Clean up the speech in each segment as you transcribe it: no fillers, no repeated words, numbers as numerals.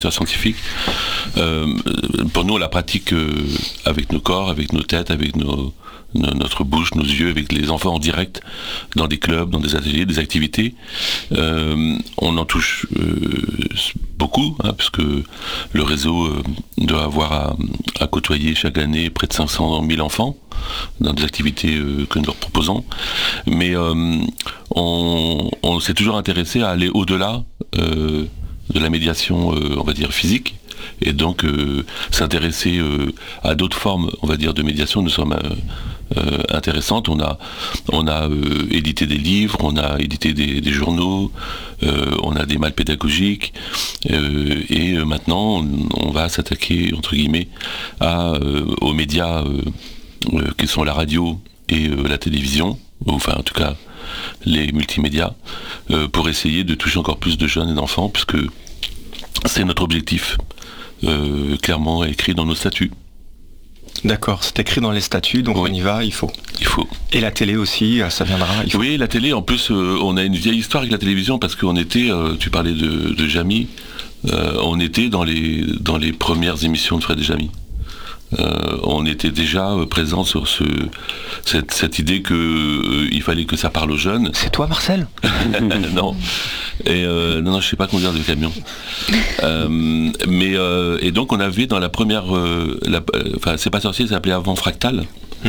scientifique. Pour nous, on la pratique avec nos corps, avec nos têtes, avec notre bouche, nos yeux, avec les enfants en direct, dans des clubs, dans des ateliers, des activités. On en touche beaucoup, puisque le réseau doit avoir à côtoyer chaque année près de 500 000 enfants dans des activités que nous leur proposons. Mais on s'est toujours intéressé à aller au-delà de la médiation, on va dire, physique, et donc s'intéresser à d'autres formes, on va dire, de médiation nous sommes intéressantes. On a édité des livres, on a édité des journaux, on a des malles pédagogiques, et maintenant on va s'attaquer, entre guillemets, aux médias qui sont la radio et la télévision, enfin en tout cas les multimédias, pour essayer de toucher encore plus de jeunes et d'enfants, puisque c'est notre objectif, clairement écrit dans nos statuts. D'accord, c'est écrit dans les statuts, donc oui. On y va, il faut. Et la télé aussi, ça viendra, il faut. Oui, la télé, en plus, on a une vieille histoire avec la télévision, parce qu'on était, tu parlais de Jamy, on était dans les premières émissions de Fred et Jamy. On était déjà présent sur cette idée qu'il fallait que ça parle aux jeunes. C'est toi, Marcel? Non. Et non, je sais pas conduire de camion. Et donc on avait dans la première, C'est pas sorcier, ça s'appelait avant Fractal.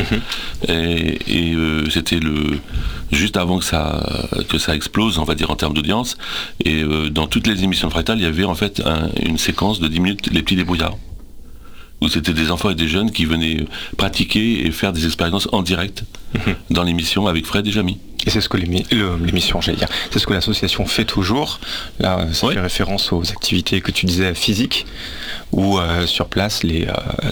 Et c'était juste avant que ça explose, on va dire, en termes d'audience. Et dans toutes les émissions de Fractal, il y avait en fait une séquence de 10 minutes, les petits débrouillards, où c'était des enfants et des jeunes qui venaient pratiquer et faire des expériences en direct dans l'émission avec Fred et Jamy. Et c'est ce que l'émission, j'allais dire, c'est ce que l'association fait toujours. Là, ça fait référence aux activités que tu disais physiques, où sur place, les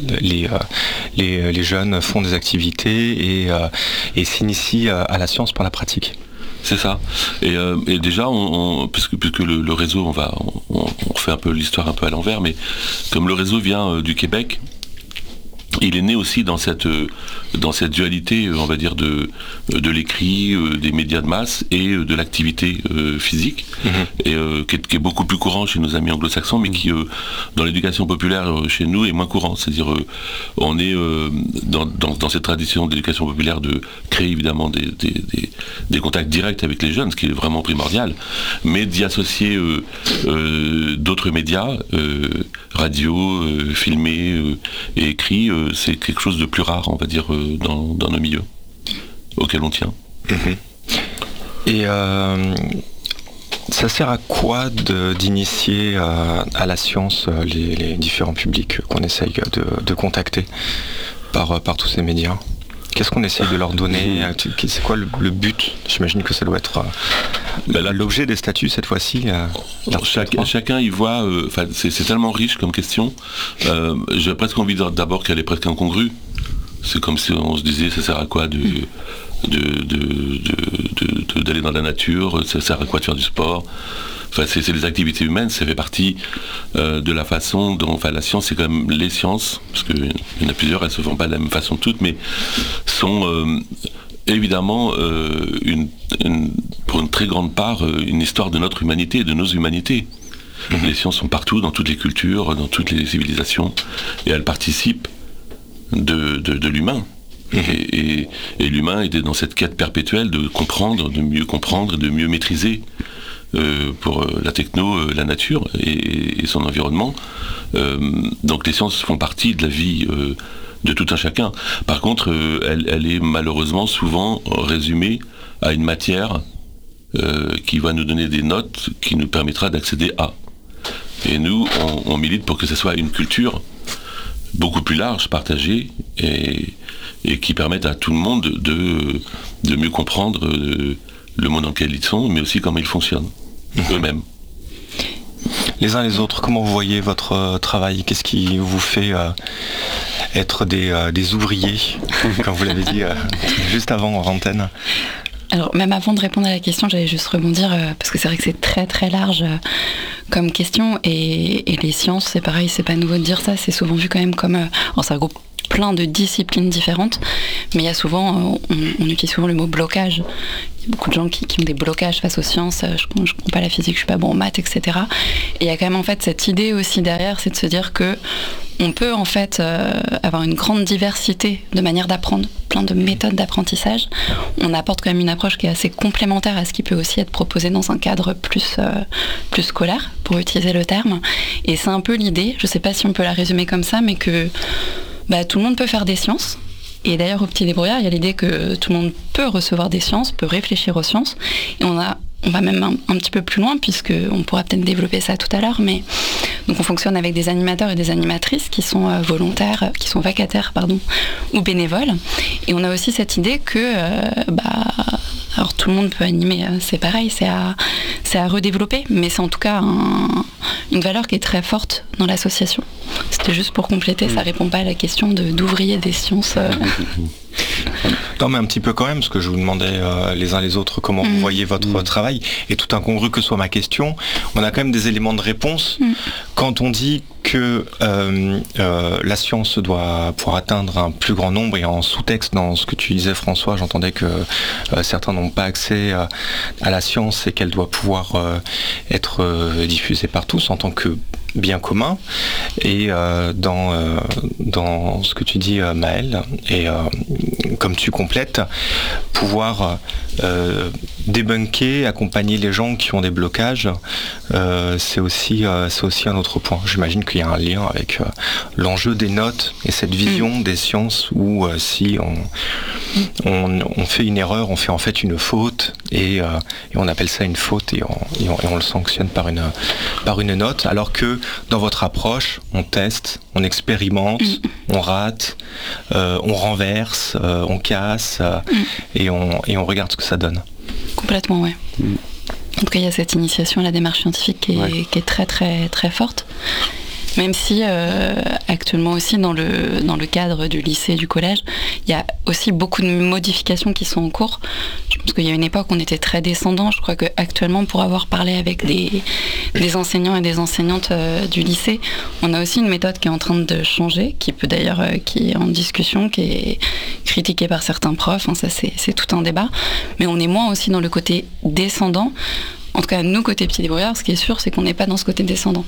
jeunes font des activités et s'initient à la science par la pratique. C'est ça. Et déjà, puisque le réseau, on refait un peu l'histoire un peu à l'envers, mais comme le réseau vient du Québec, il est né aussi dans cette dualité, on va dire, de l'écrit, des médias de masse et de l'activité physique, et qui est beaucoup plus courant chez nos amis anglo-saxons, mais qui, dans l'éducation populaire chez nous, est moins courant. C'est-à-dire, on est dans cette tradition d'éducation populaire de créer évidemment des contacts directs avec les jeunes, ce qui est vraiment primordial, mais d'y associer d'autres médias, radio, filmé et écrit, c'est quelque chose de plus rare, on va dire, dans nos milieux auxquels on tient. Et ça sert à quoi d'initier à la science les différents publics qu'on essaye de contacter par tous ces médias? Qu'est-ce qu'on essaye de leur donner? C'est quoi le but? J'imagine que ça doit être l'objet des statuts cette fois-ci. Chacun y voit. C'est tellement riche comme question. J'ai presque envie d'abord qu'elle est presque incongrue. C'est comme si on se disait, ça sert à quoi d'aller dans la nature? Ça sert à quoi de faire du sport? Enfin, c'est les activités humaines, ça fait partie de la façon dont, la science, c'est quand même les sciences, parce qu'il y en a plusieurs, elles ne se font pas de la même façon toutes, mais sont évidemment, pour une très grande part, une histoire de notre humanité, de nos humanités. Les sciences sont partout, dans toutes les cultures, dans toutes les civilisations, et elles participent de l'humain. Et l'humain était dans cette quête perpétuelle de comprendre, de mieux maîtriser pour la techno, la nature et son environnement. Donc les sciences font partie de la vie de tout un chacun. Par contre, elle est malheureusement souvent résumée à une matière qui va nous donner des notes qui nous permettra d'accéder à. Et nous, on milite pour que ce soit une culture beaucoup plus large, partagée, et qui permette à tout le monde de mieux comprendre le monde dans lequel ils sont, mais aussi comment ils fonctionnent eux-mêmes. Les uns les autres, comment vous voyez votre travail? Qu'est-ce qui vous fait être des ouvriers, comme vous l'avez dit juste avant en antenne? Alors, même avant de répondre à la question, j'allais juste rebondir, parce que c'est vrai que c'est très très large comme question, et les sciences, c'est pareil, c'est pas nouveau de dire ça, c'est souvent vu quand même comme... ça regroupe plein de disciplines différentes, mais il y a souvent, on utilise souvent le mot blocage, Il y a beaucoup de gens qui ont des blocages face aux sciences, je comprends pas la physique, je suis pas bon en maths, etc. Et il y a quand même en fait cette idée aussi derrière, c'est de se dire que on peut en fait avoir une grande diversité de manières d'apprendre, plein de méthodes d'apprentissage. On apporte quand même une approche qui est assez complémentaire à ce qui peut aussi être proposé dans un cadre plus scolaire, pour utiliser le terme. Et c'est un peu l'idée, je sais pas si on peut la résumer comme ça, mais que tout le monde peut faire des sciences. Et d'ailleurs, au Petit Débrouillard, il y a l'idée que tout le monde peut recevoir des sciences, peut réfléchir aux sciences. Et on va même un petit peu plus loin, puisqu'on pourra peut-être développer ça tout à l'heure. Mais donc on fonctionne avec des animateurs et des animatrices qui sont volontaires, qui sont vacataires, ou bénévoles. Et on a aussi cette idée que alors tout le monde peut animer, c'est pareil, c'est à redévelopper, mais c'est en tout cas une valeur qui est très forte dans l'association. C'était juste pour compléter, ça répond pas à la question d'ouvrier des sciences. Non, mais un petit peu quand même, parce que je vous demandais les uns les autres comment vous voyez votre travail, et tout incongru que soit ma question, on a quand même des éléments de réponse. Quand on dit que la science doit pouvoir atteindre un plus grand nombre, et en sous-texte dans ce que tu disais François, j'entendais que certains n'ont pas accès à la science et qu'elle doit pouvoir être diffusée par tous en tant que bien commun. Et dans ce que tu dis Maëlle, et comme tu complètes, pouvoir débunker, accompagner les gens qui ont des blocages, c'est aussi un autre point. J'imagine qu'il y a un lien avec l'enjeu des notes et cette vision des sciences où si on fait une erreur, on fait en fait une faute, et on appelle ça une faute, et on le sanctionne par une note, alors que dans votre approche, on teste, on expérimente, on rate, on renverse, on casse, et on regarde ce que ça donne. Complètement, ouais. En tout cas, il y a cette initiation à la démarche scientifique qui est très très très forte. Même si actuellement aussi dans le cadre du lycée et du collège, il y a aussi beaucoup de modifications qui sont en cours. Je pense qu'il y a une époque où on était très descendant. Je crois qu'actuellement, pour avoir parlé avec des enseignants et des enseignantes du lycée, on a aussi une méthode qui est en train de changer, qui est en discussion, qui est critiquée par certains profs. Ça, c'est tout un débat. Mais on est moins aussi dans le côté descendant. En tout cas, nous, côté Petit Débrouillard, ce qui est sûr, c'est qu'on n'est pas dans ce côté descendant.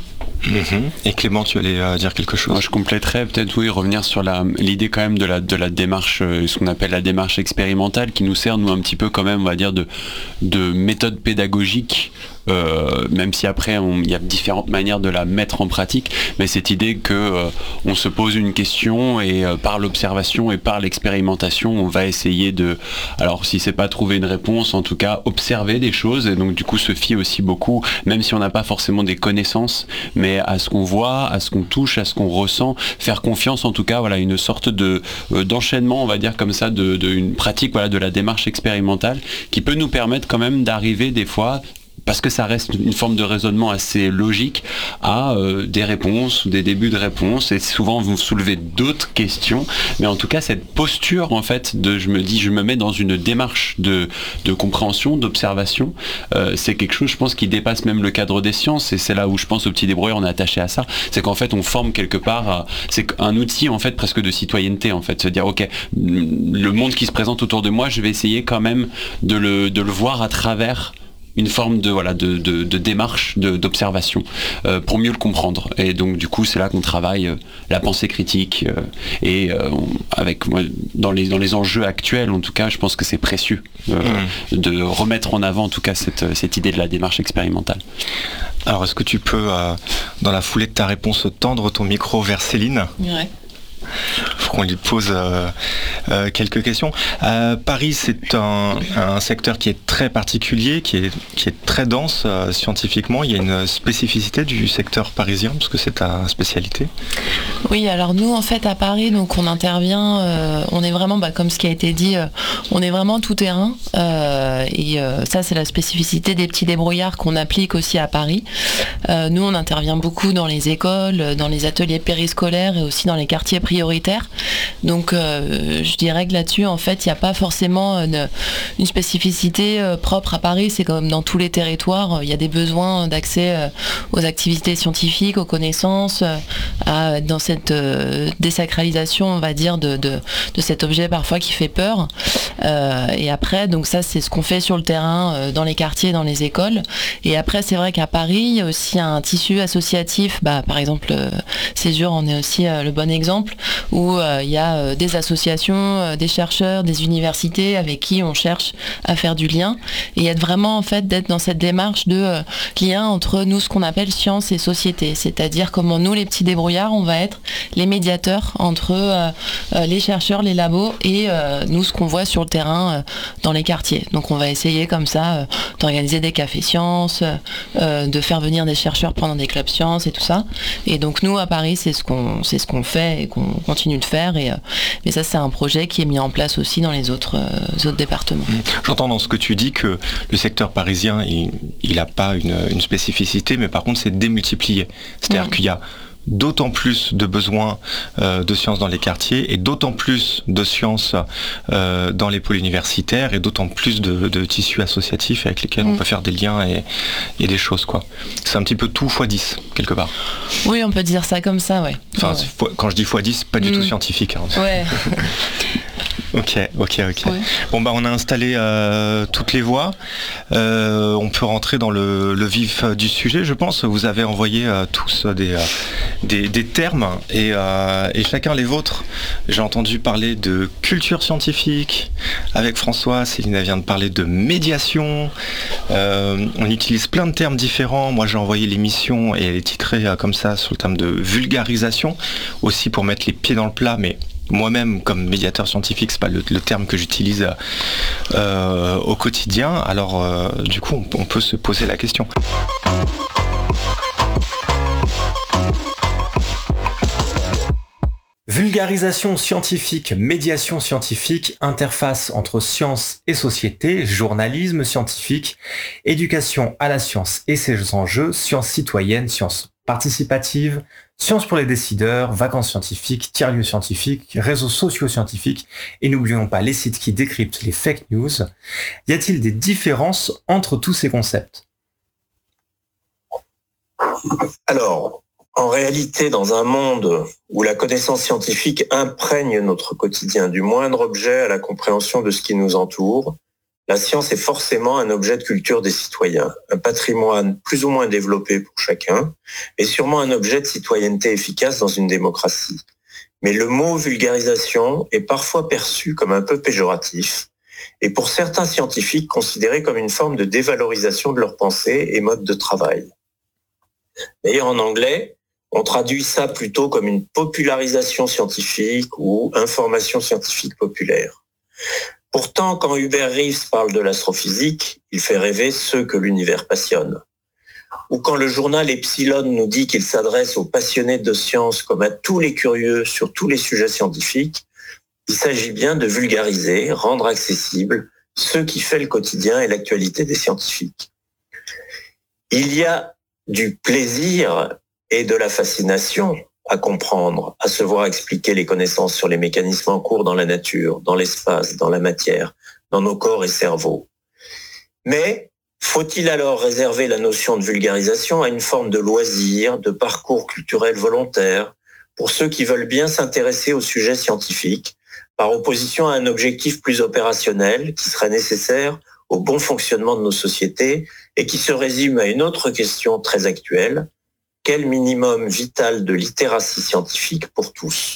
Et Clément, tu allais dire quelque chose? Moi, je compléterais peut-être, revenir sur l'idée quand même de la démarche, ce qu'on appelle la démarche expérimentale, qui nous sert, nous, un petit peu quand même, on va dire, de méthode pédagogique, même si après, il y a différentes manières de la mettre en pratique, mais cette idée que on se pose une question et par l'observation et par l'expérimentation, on va essayer alors si c'est pas trouver une réponse, en tout cas observer des choses, et donc du coup se fier aussi beaucoup, même si on n'a pas forcément des connaissances, mais à ce qu'on voit, à ce qu'on touche, à ce qu'on ressent, faire confiance, en tout cas, une sorte d'enchaînement, on va dire comme ça, une pratique, de la démarche expérimentale, qui peut nous permettre quand même d'arriver des fois, parce que ça reste une forme de raisonnement assez logique, à des réponses ou des débuts de réponses, et souvent vous soulevez d'autres questions, mais en tout cas cette posture en fait je me mets dans une démarche de compréhension, d'observation, c'est quelque chose, je pense, qui dépasse même le cadre des sciences, et c'est là où je pense au Petit Débrouillard on est attaché à ça, c'est qu'en fait on forme quelque part, c'est un outil en fait presque de citoyenneté, en fait, se dire ok, le monde qui se présente autour de moi, je vais essayer quand même de le voir à travers une forme de démarche, d'observation, pour mieux le comprendre. Et donc du coup c'est là qu'on travaille la pensée critique, et avec moi, dans les enjeux actuels, en tout cas, je pense que c'est précieux de remettre en avant en tout cas cette idée de la démarche expérimentale. Alors est-ce que tu peux, dans la foulée de ta réponse, tendre ton micro vers Céline? Ouais. Faut qu'on lui pose quelques questions. Paris, c'est un secteur qui est très particulier, qui est très dense scientifiquement. Il y a une spécificité du secteur parisien, parce que c'est ta spécialité. Oui, alors nous, en fait, à Paris, donc on intervient, on est vraiment, comme ce qui a été dit, on est vraiment tout terrain. Et ça, c'est la spécificité des Petits Débrouillards qu'on applique aussi à Paris. Nous, on intervient beaucoup dans les écoles, dans les ateliers périscolaires et aussi dans les quartiers prioritaires prioritaire. Donc je dirais que là-dessus, en fait, il n'y a pas forcément une spécificité propre à Paris. C'est comme dans tous les territoires, il y a des besoins d'accès aux activités scientifiques, aux connaissances, dans cette désacralisation, on va dire, de cet objet parfois qui fait peur. Et après, donc ça, c'est ce qu'on fait sur le terrain, dans les quartiers, dans les écoles. Et après, c'est vrai qu'à Paris, il y a aussi un tissu associatif. Par exemple, Césure en est aussi le bon exemple, où il y a des associations, des chercheurs, des universités avec qui on cherche à faire du lien. Et il y a vraiment, en fait, d'être dans cette démarche de lien entre nous, ce qu'on appelle science et société. C'est-à-dire comment nous, les petits débrouillards, on va être les médiateurs entre les chercheurs, les labos et nous, ce qu'on voit sur le terrain dans les quartiers. Donc on va essayer comme ça d'organiser des cafés sciences, de faire venir des chercheurs pendant des clubs sciences et tout ça. Et donc nous à Paris, c'est ce qu'on fait et qu'on continue de faire. Mais ça, c'est un projet qui est mis en place aussi dans les autres départements. J'entends dans ce que tu dis que le secteur parisien, il n'a pas une spécificité, mais par contre c'est démultiplié. C'est-à-dire qu'il y a d'autant plus de besoins de sciences dans les quartiers et d'autant plus de sciences dans les pôles universitaires et d'autant plus de tissus associatifs avec lesquels on peut faire des liens et des choses, quoi. C'est un petit peu tout x10 quelque part. Oui, on peut dire ça comme ça, ouais. Enfin, ouais. Quand je dis x10, pas du tout scientifique. Hein. Ouais. Ok. Ouais. Bon, on a installé toutes les voix. On peut rentrer dans le vif du sujet, je pense. Vous avez envoyé tous des termes et chacun les vôtres. J'ai entendu parler de culture scientifique avec François. Céline vient de parler de médiation. On utilise plein de termes différents. Moi, j'ai envoyé l'émission et elle est titrée comme ça sur le terme de vulgarisation, aussi pour mettre les pieds dans le plat, mais moi-même, comme médiateur scientifique, c'est pas le terme que j'utilise au quotidien. Alors, du coup, on peut se poser la question. Vulgarisation scientifique, médiation scientifique, interface entre science et société, journalisme scientifique, éducation à la science et ses enjeux, sciences citoyennes, sciences participatives, sciences pour les décideurs, vacances scientifiques, tiers-lieux scientifiques, réseaux sociaux scientifiques, et n'oublions pas les sites qui décryptent les fake news. Y a-t-il des différences entre tous ces concepts ? Alors, en réalité, dans un monde où la connaissance scientifique imprègne notre quotidien, du moindre objet à la compréhension de ce qui nous entoure, la science est forcément un objet de culture des citoyens, un patrimoine plus ou moins développé pour chacun, et sûrement un objet de citoyenneté efficace dans une démocratie. Mais le mot vulgarisation est parfois perçu comme un peu péjoratif, et pour certains scientifiques considéré comme une forme de dévalorisation de leur pensée et mode de travail. D'ailleurs, en anglais, on traduit ça plutôt comme une popularisation scientifique ou information scientifique populaire. Pourtant, quand Hubert Reeves parle de l'astrophysique, il fait rêver ceux que l'univers passionne. Ou quand le journal Epsilon nous dit qu'il s'adresse aux passionnés de sciences comme à tous les curieux sur tous les sujets scientifiques, il s'agit bien de vulgariser, rendre accessible ce qui fait le quotidien et l'actualité des scientifiques. Il y a du plaisir et de la fascination à comprendre, à se voir expliquer les connaissances sur les mécanismes en cours dans la nature, dans l'espace, dans la matière, dans nos corps et cerveaux. Mais faut-il alors réserver la notion de vulgarisation à une forme de loisir, de parcours culturel volontaire, pour ceux qui veulent bien s'intéresser au sujet scientifique, par opposition à un objectif plus opérationnel qui serait nécessaire au bon fonctionnement de nos sociétés et qui se résume à une autre question très actuelle: quel minimum vital de littératie scientifique pour tous?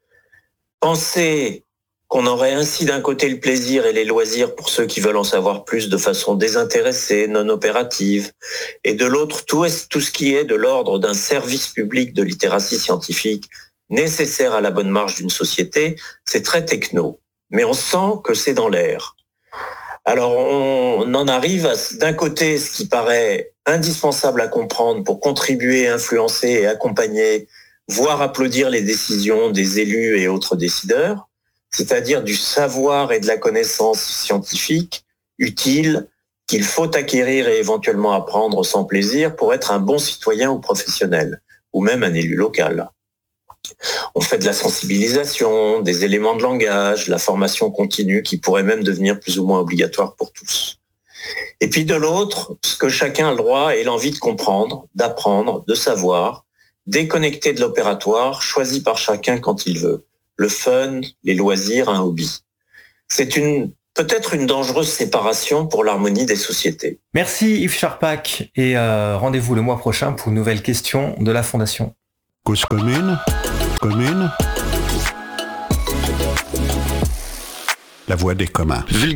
Penser qu'on aurait ainsi d'un côté le plaisir et les loisirs pour ceux qui veulent en savoir plus de façon désintéressée, non opérative, et de l'autre tout ce qui est de l'ordre d'un service public de littératie scientifique nécessaire à la bonne marche d'une société, c'est très techno. Mais on sent que c'est dans l'air. Alors on en arrive à, d'un côté, ce qui paraît indispensable à comprendre pour contribuer, influencer et accompagner, voire applaudir les décisions des élus et autres décideurs, c'est-à-dire du savoir et de la connaissance scientifique utile qu'il faut acquérir et éventuellement apprendre sans plaisir pour être un bon citoyen ou professionnel, ou même un élu local. On fait de la sensibilisation, des éléments de langage, de la formation continue qui pourrait même devenir plus ou moins obligatoire pour tous. Et puis de l'autre, ce que chacun a le droit et l'envie de comprendre, d'apprendre, de savoir, déconnecté de l'opératoire, choisi par chacun quand il veut. Le fun, les loisirs, un hobby. C'est peut-être une dangereuse séparation pour l'harmonie des sociétés. Merci Yves Charpak et rendez-vous le mois prochain pour une nouvelle question de la Fondation. Cause commune, la voix des communs.